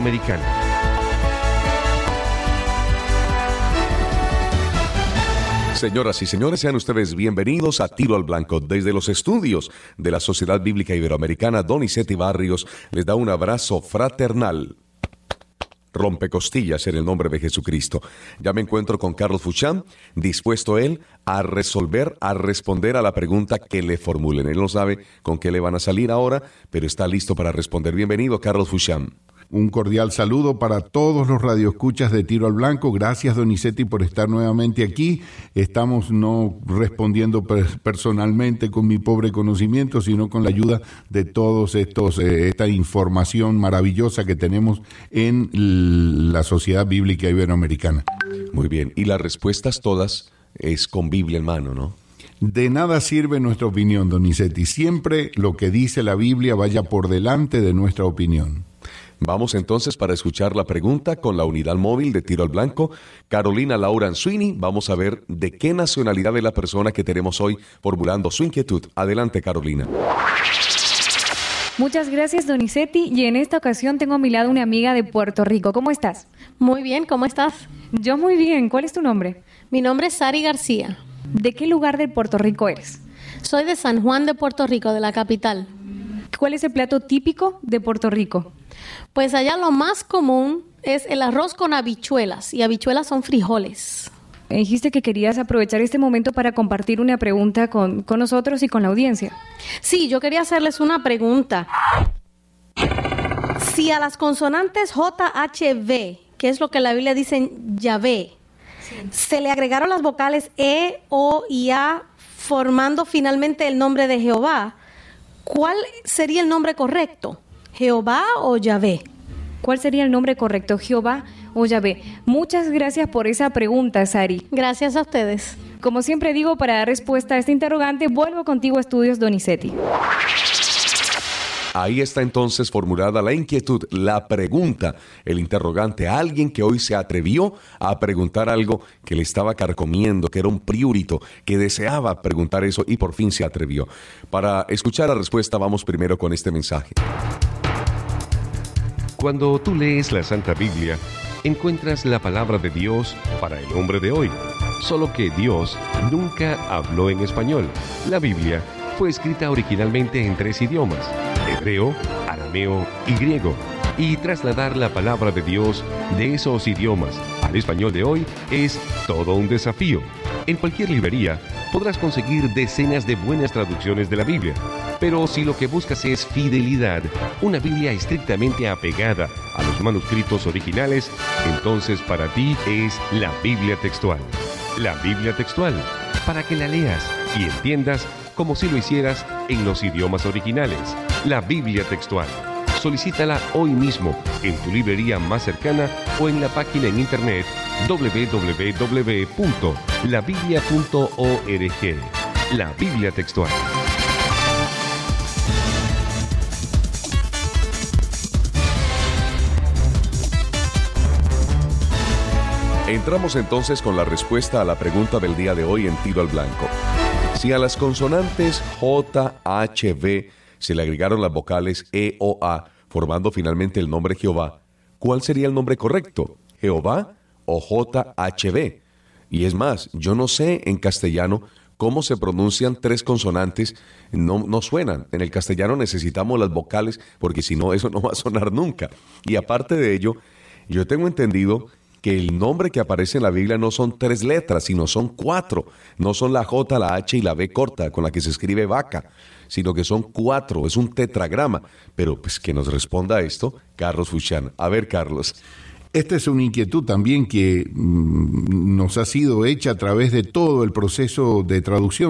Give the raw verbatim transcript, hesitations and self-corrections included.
Americana. Señoras y señores, sean ustedes bienvenidos a Tiro al Blanco. Desde los estudios de la Sociedad Bíblica Iberoamericana, Donizetti Barrios les da un abrazo fraternal. Rompecostillas en el nombre de Jesucristo. Ya me encuentro con Carlos Fuchán, dispuesto él a resolver, a responder a la pregunta que le formulen. Él no sabe con qué le van a salir ahora, pero está listo para responder. Bienvenido, Carlos Fuchán. Un cordial saludo para todos los radioescuchas de Tiro al Blanco. Gracias, Donizetti, por estar nuevamente aquí. Estamos no respondiendo per- personalmente con mi pobre conocimiento, sino con la ayuda de todos estos, eh, esta información maravillosa que tenemos en la Sociedad Bíblica Iberoamericana. Muy bien, y las respuestas todas es con Biblia en mano, ¿no? De nada sirve nuestra opinión, Donizetti. Siempre lo que dice la Biblia vaya por delante de nuestra opinión. Vamos entonces para escuchar la pregunta con la unidad móvil de Tiro al Blanco. Carolina Laura Anzuini, vamos a ver de qué nacionalidad es la persona que tenemos hoy formulando su inquietud. Adelante, Carolina. Muchas gracias, Donizetti. Y en esta ocasión tengo a mi lado una amiga de Puerto Rico. ¿Cómo estás? Muy bien, ¿cómo estás? Yo muy bien. ¿Cuál es tu nombre? Mi nombre es Sari García. ¿De qué lugar de Puerto Rico eres? Soy de San Juan de Puerto Rico, de la capital. ¿Cuál es el plato típico de Puerto Rico? Pues allá lo más común es el arroz con habichuelas, y habichuelas son frijoles. Dijiste que querías aprovechar este momento para compartir una pregunta con, con nosotros y con la audiencia. Sí, yo quería hacerles una pregunta. Si a las consonantes J H V, que es lo que la Biblia dice Yahvé, sí, se le agregaron las vocales E, O y A, formando finalmente el nombre de Jehová, ¿cuál sería el nombre correcto? ¿Jehová o Yahvé? ¿Cuál sería el nombre correcto, Jehová o Yahvé? Muchas gracias por esa pregunta, Sari. Gracias a ustedes. Como siempre digo, para dar respuesta a este interrogante, vuelvo contigo a Estudios Donizetti. Ahí está entonces formulada la inquietud, la pregunta, el interrogante, a alguien que hoy se atrevió a preguntar algo que le estaba carcomiendo, que era un priurito, que deseaba preguntar eso y por fin se atrevió. Para escuchar la respuesta, vamos primero con este mensaje. Cuando tú lees la Santa Biblia, encuentras la palabra de Dios para el hombre de hoy. Solo que Dios nunca habló en español. La Biblia fue escrita originalmente en tres idiomas: hebreo, arameo y griego. Y trasladar la palabra de Dios de esos idiomas al español de hoy es todo un desafío. En cualquier librería podrás conseguir decenas de buenas traducciones de la Biblia. Pero si lo que buscas es fidelidad, una Biblia estrictamente apegada a los manuscritos originales, entonces para ti es la Biblia textual. La Biblia textual, para que la leas y entiendas como si lo hicieras en los idiomas originales. La Biblia textual. Solicítala hoy mismo en tu librería más cercana o en la página en internet doble u doble u doble u punto la biblia punto org. La Biblia textual. Entramos entonces con la respuesta a la pregunta del día de hoy en Tiro al Blanco. Si a las consonantes J H V se le agregaron las vocales E o A, formando finalmente el nombre Jehová, ¿cuál sería el nombre correcto? ¿Jehová o J H V? Y es más, yo no sé en castellano cómo se pronuncian tres consonantes, no, no suenan. En el castellano necesitamos las vocales, porque si no, eso no va a sonar nunca. Y aparte de ello, yo tengo entendido que el nombre que aparece en la Biblia no son tres letras, sino son cuatro. No son la J, la H y la B corta, con la que se escribe vaca, sino que son cuatro, es un tetragrama. Pero pues que nos responda a esto Carlos Fuchán. A ver, Carlos. Esta es una inquietud también que mm, nos ha sido hecha a través de todo el proceso de traducción.